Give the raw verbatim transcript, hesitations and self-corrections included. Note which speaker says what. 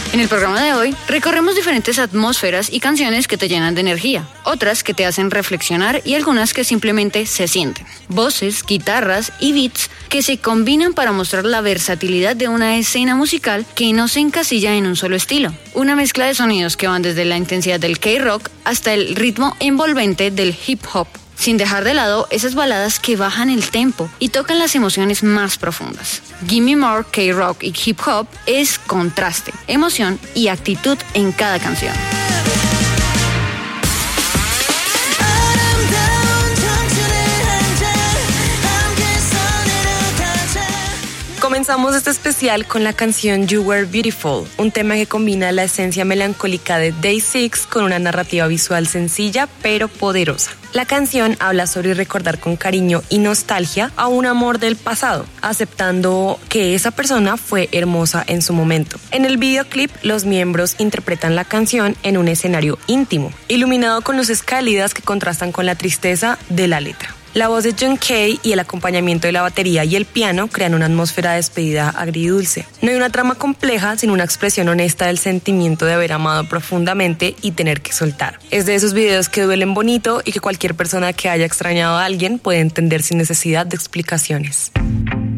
Speaker 1: En el programa de hoy recorremos diferentes atmósferas y canciones que te llenan de energía, otras que te hacen reflexionar y algunas que simplemente se sienten. Voces, guitarras y beats que se combinan para mostrar la versatilidad de una escena musical que no se encasilla en un solo estilo. Una mezcla de sonidos que van desde la intensidad del K-rock hasta el ritmo envolvente del hip hop, sin dejar de lado esas baladas que bajan el tempo y tocan las emociones más profundas. Gimme More K-Rock y Hip Hop es contraste, emoción y actitud en cada canción.
Speaker 2: Comenzamos este especial con la canción You Were Beautiful, un tema que combina la esencia melancólica de Day six con una narrativa visual sencilla pero poderosa. La canción habla sobre recordar con cariño y nostalgia a un amor del pasado, aceptando que esa persona fue hermosa en su momento. En el videoclip, los miembros interpretan la canción en un escenario íntimo, iluminado con luces cálidas que contrastan con la tristeza de la letra. La voz de John Kay y el acompañamiento de la batería y el piano crean una atmósfera de despedida agridulce. No hay una trama compleja, sino una expresión honesta del sentimiento de haber amado profundamente y tener que soltar. Es de esos videos que duelen bonito y que cualquier persona que haya extrañado a alguien puede entender sin necesidad de explicaciones.